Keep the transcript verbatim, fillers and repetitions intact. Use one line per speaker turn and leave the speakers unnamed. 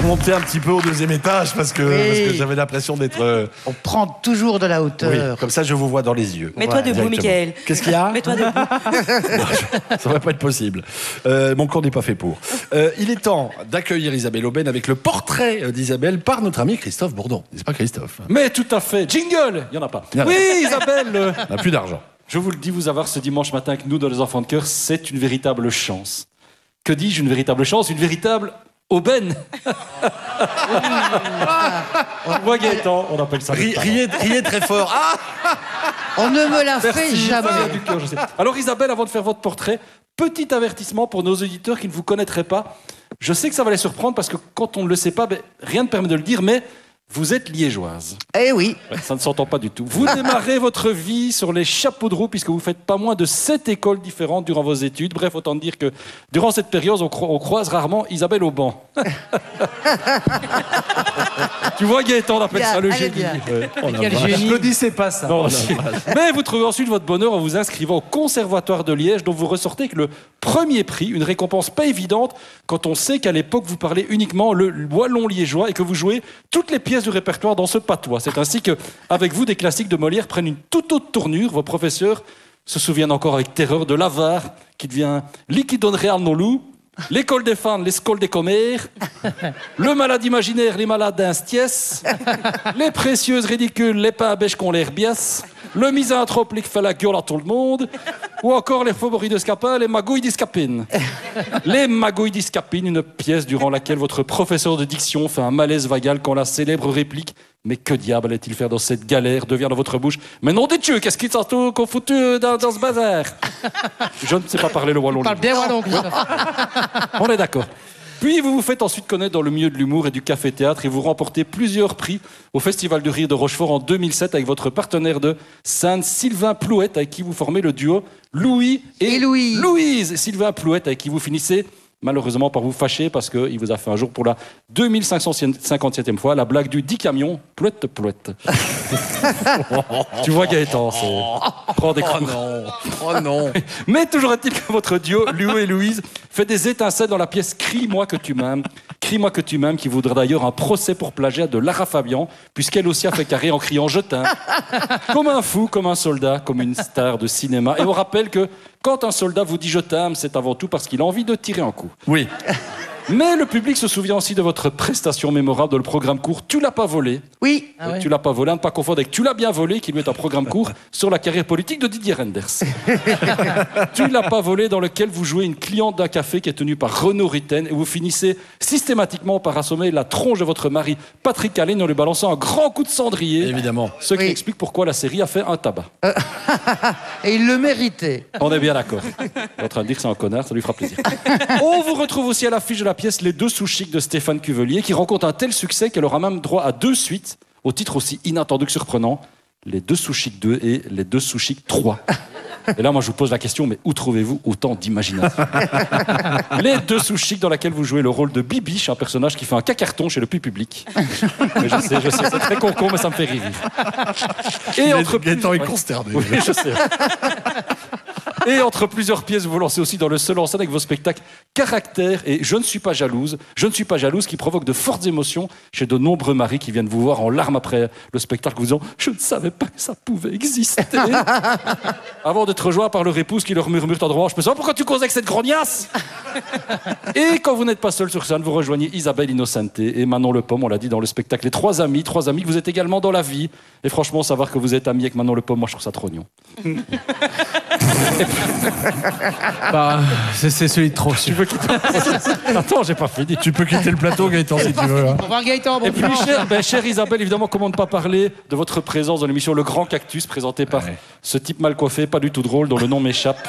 monter un petit peu au deuxième étage parce que,
Oui.
parce que j'avais l'impression d'être... euh,
On prend toujours de la
Oui,
hauteur.
comme ça je vous vois dans les yeux.
Mets-toi
Ouais,
debout,
directement.
Mickaël.
Qu'est-ce qu'il y a?
Mets-toi debout.
Ça va pas être possible. Euh, mon corps n'est pas fait pour. Euh, il est temps d'accueillir Isabelle Aubène avec le portrait d'Isabelle par notre ami Christophe Bourdon. N'est-ce pas, Christophe?
Mais tout à fait. Jingle, il n'y en a pas.
Il y en a.
Oui, Isabelle. euh,
On n'a plus d'argent.
Je vous le dis, vous avoir ce dimanche matin avec nous dans les Enfants de Cœur, c'est une véritable chance. Que dis-je, une véritable chance? Une véritable aubaine. Moi, Gaëtan, on appelle ça.
Ri- riez, riez très fort. Ah,
On ne me la fait
Merci, ça vient
jamais.
du cœur, je sais. Alors Isabelle, avant de faire votre portrait, petit avertissement pour nos auditeurs qui ne vous connaîtraient pas. Je sais que ça va les surprendre parce que quand on ne le sait pas, ben, rien ne permet de le dire, mais vous êtes liégeoise.
Eh oui.
Ouais, ça ne s'entend pas du tout. Vous démarrez votre vie sur les chapeaux de roue puisque vous faites pas moins de sept écoles différentes durant vos études. Bref, autant dire que durant cette période, on, cro- on croise rarement Isabelle au banc. Tu vois, Gaëtan, on appelle
Bien,
ça le
elle est
génie.
bien.
Ouais. Oh la
Quel
vache.
génie. Applaudissez pas ça.
Non, mais vous trouvez ensuite votre bonheur en vous inscrivant au Conservatoire de Liège, dont vous ressortez avec le premier prix, une récompense pas évidente quand on sait qu'à l'époque vous parlez uniquement le wallon liégeois et que vous jouez toutes les pièces du répertoire dans ce patois. C'est ainsi que, avec vous, des classiques de Molière prennent une toute autre tournure. Vos professeurs se souviennent encore avec terreur de l'avare qui devient liquide real non loup. L'école des fans, l'école des commères, le malade imaginaire, les malades d'instiès, les précieuses ridicules, les pains bêches qu'on l'air bias, le misanthrope qui fait la gueule à tout le monde, ou encore les favoris de Scapin, les magouilles d'Iscapine. Les magouilles d'Iscapine, une pièce durant laquelle votre professeur de diction fait un malaise vagal quand la célèbre réplique « Mais que diable allait-il faire dans cette galère ?» devient dans votre bouche « Mais non des dieux, qu'est-ce qu'il s'en qu'on foutu dans, dans ce bazar ?» Je ne sais pas parler le wallon.
On parle bien wallon, Christophe.
On est d'accord. Puis vous vous faites ensuite connaître dans le milieu de l'humour et du café-théâtre et vous remportez plusieurs prix au Festival du Rire de Rochefort en deux mille sept avec votre partenaire de scène Sylvain Plouette avec qui vous formez le duo Louis et,
Et Louis.
Louise. Sylvain Plouette avec qui vous finissez malheureusement par vous fâcher parce qu'il vous a fait un jour pour la deux mille cinq cent cinquante-septième fois la blague du dix camions Plouette Plouette. Tu vois Gaëtan, c'est... Prends des coups.
Oh non.
Mais toujours est-il que votre duo, Louis et Louise, fait des étincelles dans la pièce Crie-moi que tu m'aimes. Crie-moi que tu m'aimes, qui voudra d'ailleurs un procès pour plagiat de Lara Fabian, puisqu'elle aussi a fait carré en criant je t'aime. Comme un fou, comme un soldat, comme une star de cinéma. Et on rappelle que quand un soldat vous dit je t'aime, c'est avant tout parce qu'il a envie de tirer un coup.
Oui.
Mais le public se souvient aussi de votre prestation mémorable dans le programme court Tu l'as pas volé.
Oui.
Ah ouais.
Tu l'as pas volé, à ne pas confondre avec Tu l'as bien volé, qui lui est un programme court sur la carrière politique de Didier Renders. Tu l'as pas volé, dans lequel vous jouez une cliente d'un café qui est tenue par Renaud Ritten et vous finissez systématiquement par assommer la tronche de votre mari Patrick Allen en lui balançant un grand coup de cendrier.
Évidemment.
Ce qui
Oui.
explique pourquoi la série a fait un tabac.
Et il le méritait.
On est bien d'accord. Il est en train de dire que c'est un connard, ça lui fera plaisir. On vous retrouve aussi à l'affiche de la pièce Les Deux sous chics de Stéphane Cuvelier, qui rencontre un tel succès qu'elle aura même droit à deux suites, au titre aussi inattendu que surprenant, Les Deux sous chics deux et Les Deux sous chics trois. Et là, moi, je vous pose la question, mais où trouvez-vous autant d'imagination? Les Deux sous chics, dans laquelle vous jouez le rôle de Bibiche, un personnage qui fait un cacarton chez le public. Mais je sais, je sais, c'est très con-con, mais ça me fait rire. Et entre
Gaëtan est
Ouais.
consterné.
Oui, je sais. Et entre plusieurs pièces, vous vous lancez aussi dans le seul en scène avec vos spectacles Caractère et Je ne suis pas jalouse. Je ne suis pas jalouse qui provoque de fortes émotions chez de nombreux maris qui viennent vous voir en larmes après le spectacle, vous disant « Je ne savais pas que ça pouvait exister !» Avant d'être rejoint par leur épouse qui leur murmure en droit « Je me sens pourquoi tu causes avec cette grognasse ?» Et quand vous n'êtes pas seul sur scène, vous rejoignez Isabelle Innocente et Manon Le Pomme, on l'a dit dans le spectacle Les Trois Amis, trois amis que vous êtes également dans la vie. Et franchement, savoir que vous êtes amis avec Manon Le Pomme, moi je trouve ça trop mignon.
Bah, c'est c'est celui de trop.
Tu veux quitter Attends, j'ai pas fini.
Tu peux quitter le plateau, Gaëtan, si tu veux. hein.
Au revoir Gaëtan, bon
Et puis,
dimanche.
chère, ben, chère Isabelle, évidemment, comment ne pas parler de votre présence dans l'émission Le Grand Cactus, présentée par
Ouais.
ce type mal coiffé, pas du tout drôle, dont le nom m'échappe.